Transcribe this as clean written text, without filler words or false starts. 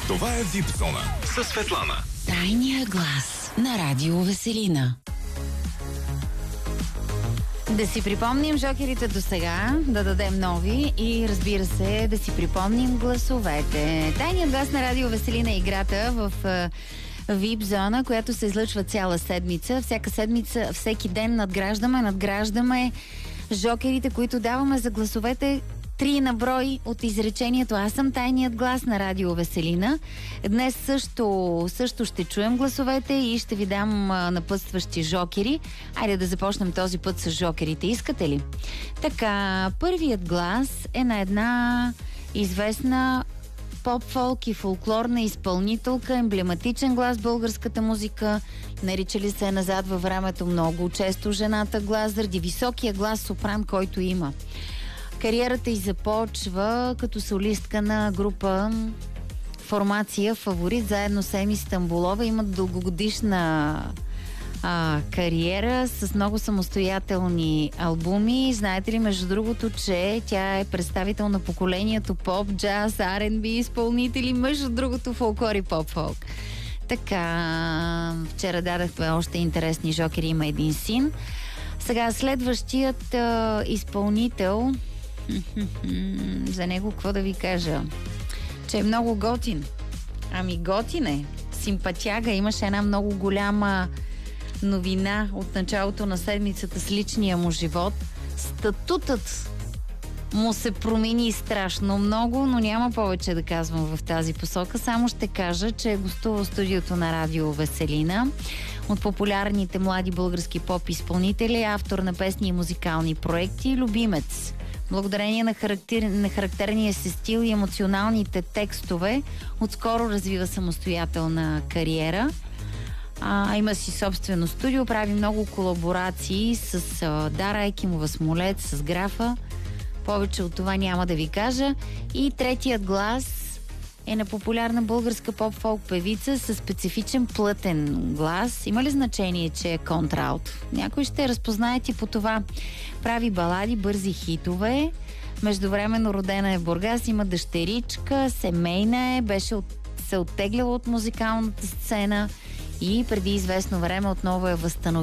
Това е VIP Зона със Светлана. Тайния глас на Радио Веселина. Да си припомним жокерите до сега, да дадем нови и разбира се да си припомним гласовете. Тайният глас на Радио Веселина е играта в VIP зона, която се излъчва цяла седмица. Всяка седмица, всеки ден надграждаме жокерите, които даваме за гласовете. 3 на брой от изречението "Аз съм тайният глас" на Радио Веселина. Днес също ще чуем гласовете и ще ви дам напътстващи жокери. Айде да започнем този път с жокерите. Искате ли? Така, първият глас е на една известна поп-фолк и фолклорна изпълнителка, емблематичен глас в българската музика. Наричали се назад във времето много често жената глас, заради високия глас сопран, който има. Кариерата й започва като солистка на група формация Фаворит, заедно с Еми Стамболова. Имат дългогодишна кариера с много самостоятелни албуми. Знаете ли, между другото, че тя е представител на поколението поп, джаз, R&B изпълнители, между другото фолклор и поп-фолк. Така, вчера дадахме още интересни жокери, има един син. Сега следващият изпълнител, за него какво да ви кажа? Че е много готин. Ами готин е. Симпатяга. Имаше една много голяма новина от началото на седмицата с личния му живот. Статутът му се промени страшно много, но няма повече да казвам в тази посока. Само ще кажа, че е гостувал в студиото на Радио Веселина. От популярните млади български поп-изпълнители, автор на песни и музикални проекти, любимец. Благодарение на характерния си стил и емоционалните текстове, отскоро развива самостоятелна кариера. Има си собствено студио, прави много колаборации с Дара Екимова Смолец, с Графа. Повече от това няма да ви кажа. И третият глас е на популярна българска поп-фолк певица със специфичен плътен глас. Има ли значение, че е контраалт? Някой ще разпознаете по това. Прави балади, бързи хитове. Междувременно родена е в Бургас, има дъщеричка, семейна е, се оттегляла от музикалната сцена и преди известно време отново е възстановила